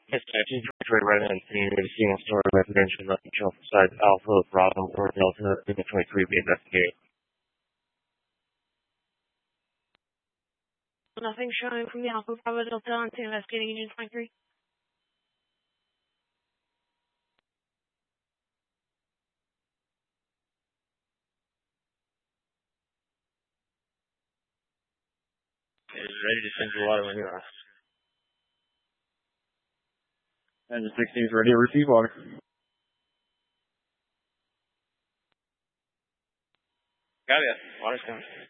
Dispatch is Detroit resident senior to single-story residential nothing shown for size Alpha, Bravo, or Delta, Unit 23 be investigated. Nothing showing from the Alpha Bravo Delta on to investigating Agent 23. It is ready to send you water when you're asked. Engine 16 is ready to receive water. Got it. Water's coming.